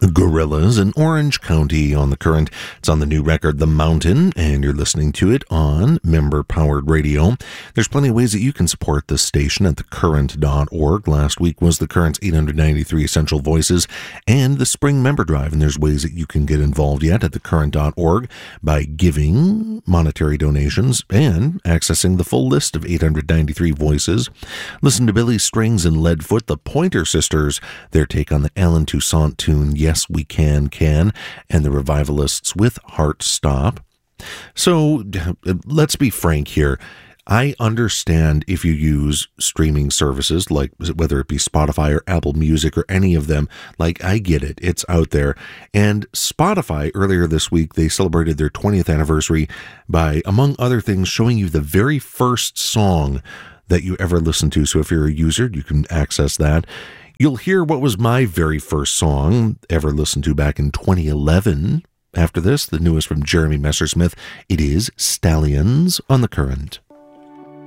Gorillaz in Orange County on the Current. It's on the new record, The Mountain, and you're listening to it on member-powered radio. There's plenty of ways that you can support this station at thecurrent.org. Last week was the Current's 893 Essential Voices and the Spring Member Drive, and there's ways that you can get involved yet at thecurrent.org by giving monetary donations and accessing the full list of 893 voices. Listen to Billy Strings and Leadfoot, the Pointer Sisters, their take on the Alan Toussaint tune, Yes We Can, and the Revivalists with Heart Stop. So let's be frank here. I understand if you use streaming services, like whether it be Spotify or Apple Music or any of them, like I get it, it's out there. And Spotify, earlier this week, they celebrated their 20th anniversary by, among other things, showing you the very first song that you ever listened to. So if you're a user, you can access that. You'll hear what was my very first song ever listened to back in 2011. After this, the newest from Jeremy Messersmith. It is Stallions on the Current.